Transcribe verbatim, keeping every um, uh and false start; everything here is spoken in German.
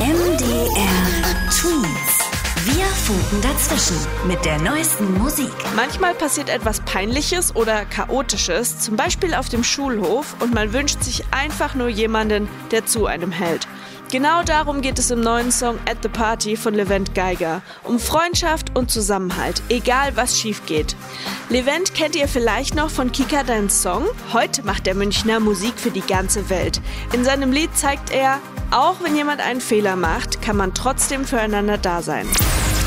M D R Twins. Wir funken dazwischen mit der neuesten Musik. Manchmal passiert etwas Peinliches oder Chaotisches, zum Beispiel auf dem Schulhof, und man wünscht sich einfach nur jemanden, der zu einem hält. Genau darum geht es im neuen Song At the Party von Levent Geiger. Um Freundschaft und Zusammenhalt, egal was schief geht. Levent kennt ihr vielleicht noch von Kika dein Song? Heute macht der Münchner Musik für die ganze Welt. In seinem Lied zeigt er, auch wenn jemand einen Fehler macht, kann man trotzdem füreinander da sein.